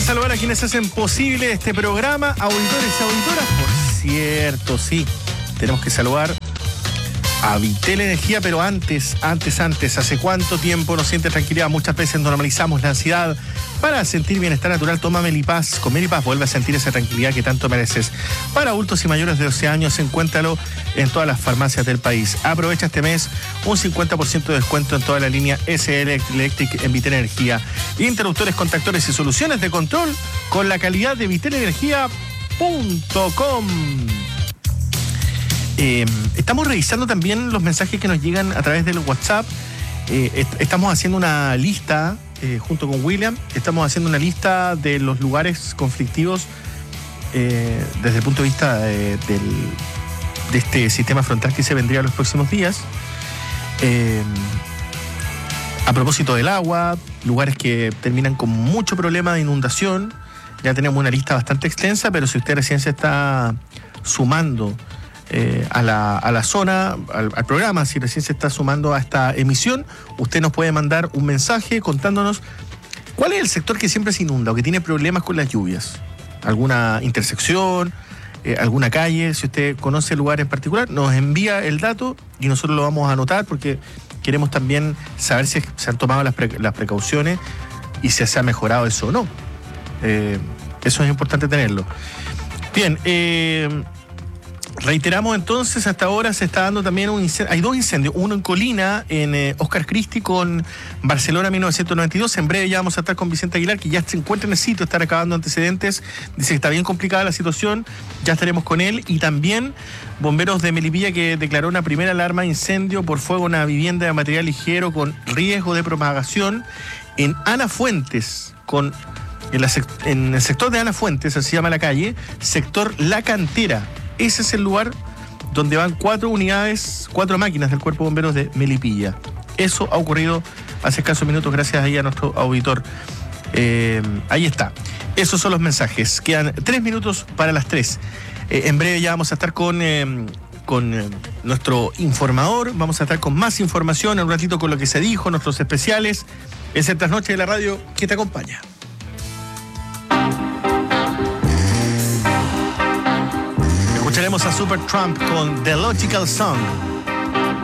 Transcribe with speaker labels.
Speaker 1: saludar a quienes hacen posible este programa, auditores y auditoras. Por cierto, sí, tenemos que saludar a Vitel Energía, pero antes, ¿hace cuánto tiempo no sientes tranquilidad? Muchas veces normalizamos la ansiedad. Para sentir bienestar natural, toma Melipaz. Con Melipaz vuelve a sentir esa tranquilidad que tanto mereces. Para adultos y mayores de 12 años, encuéntralo en todas las farmacias del país. Aprovecha este mes un 50% de descuento en toda la línea SL Electric en Vitel Energía. Interruptores, contactores y soluciones de control con la calidad de vitelenergia.com. Estamos revisando también los mensajes que nos llegan a través del WhatsApp. Estamos haciendo una lista, junto con William, estamos haciendo una lista de los lugares conflictivos desde el punto de vista de este sistema frontal que se vendría los próximos días. A propósito del agua, lugares que terminan con mucho problema de inundación. Ya tenemos una lista bastante extensa, pero si usted recién se está sumando a la zona, al programa, si recién se está sumando a esta emisión, usted nos puede mandar un mensaje contándonos cuál es el sector que siempre se inunda o que tiene problemas con las lluvias. ¿Alguna intersección? ¿Alguna calle? Si usted conoce el lugar en particular, nos envía el dato y nosotros lo vamos a anotar porque queremos también saber si se han tomado las precauciones y si se ha mejorado eso o no. Eso es importante tenerlo. Bien, reiteramos entonces, hasta ahora se está dando también un incendio. Hay dos incendios, uno en Colina, en Oscar Christie con Barcelona 1992. En breve ya vamos a estar con Vicente Aguilar, que ya se encuentra en el sitio, está recabando antecedentes. Dice que está bien complicada la situación, ya estaremos con él. Y también bomberos de Melipilla, que declaró una primera alarma de incendio por fuego en una vivienda de material ligero con riesgo de propagación en Ana Fuentes, en el sector de Ana Fuentes, así se llama la calle, sector La Cantera. Ese es el lugar donde van 4 máquinas del Cuerpo de Bomberos de Melipilla. Eso ha ocurrido hace escasos minutos, gracias ahí a nuestro auditor. Ahí está. Esos son los mensajes. Quedan 3 minutos para las 3. En breve ya vamos a estar con nuestro informador. Vamos a estar con más información en un ratito con lo que se dijo, nuestros especiales. Es el Trasnoche de la Radio que te acompaña. Escucharemos a Supertramp con The Logical Song.